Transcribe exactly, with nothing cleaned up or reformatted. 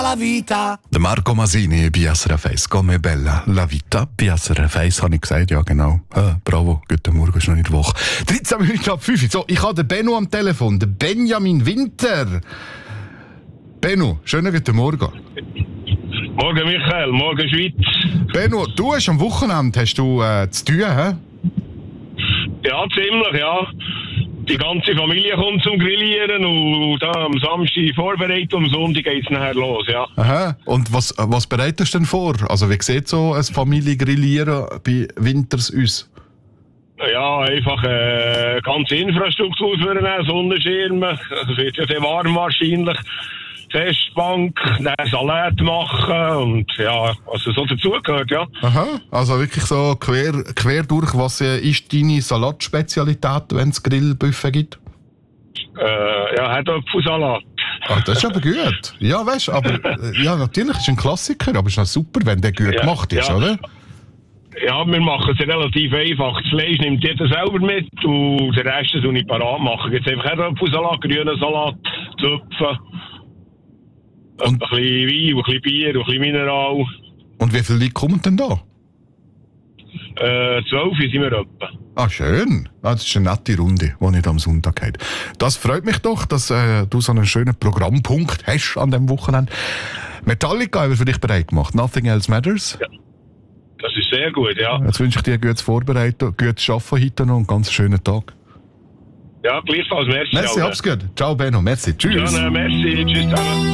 la vita. Der Marco Masini bei S R F eins. Come bella la vita. Bei S R F eins habe ich gesagt, ja genau. Ah, bravo, guten Morgen, ist noch nicht Woche. dreizehn Minuten ab fünf. So, ich habe den Benno am Telefon, den Benjamin Winter. Benno, schönen guten Morgen. Morgen Michael, morgen Schweiz. Benno, du hast am Wochenende hast du, äh, zu tun, hä? Ja, ziemlich, ja. Die ganze Familie kommt zum Grillieren und da am Samstag vorbereitet, am Sonntag geht es nachher los, ja. Aha. Und was, was bereitest du denn vor? Also wie sieht so ein Familiengrillieren bei Winters aus? Ja, einfach äh, ganze Infrastruktur vornehmen, Sonnenschirme, es wird ja sehr warm wahrscheinlich, Festbank, dann Salat machen und ja, was so dazugehört, ja. Aha, also wirklich so quer, quer durch, was äh, ist deine Salatspezialität, wenn es Grillbuffet gibt? Äh, ja, Herdöpfelsalat. Ah, das ist aber gut. Ja, weißt du, aber äh, ja, natürlich ist ein Klassiker, aber es ist noch super, wenn der gut Ja, gemacht ist, ja. oder? Ja, wir machen es relativ einfach. Das Fleisch nimmt jeder selber mit und den Rest tue ich parat machen. Jetzt einfach Herdöpfelsalat, grünen Salat, Zöpfe. Und ein bisschen Wein, ein bisschen Bier, ein bisschen Mineral. Und wie viele Leute kommen denn da? Äh, zwölf sind wir etwa. Ah, schön. Ah, das ist eine nette Runde, die nicht am Sonntag hat. Das freut mich doch, dass äh, du so einen schönen Programmpunkt hast an diesem Wochenende. Metallica haben wir für dich bereit gemacht. Nothing Else Matters. Ja. Das ist sehr gut, ja. Jetzt wünsche ich dir gutes Vorbereiten, gutes Arbeiten heute noch und einen ganz schönen Tag. Ja, gleichfalls. Merci. Merci, hab's gut. Ciao Benno, merci. Tschüss. Ja, merci. Tschüss zusammen.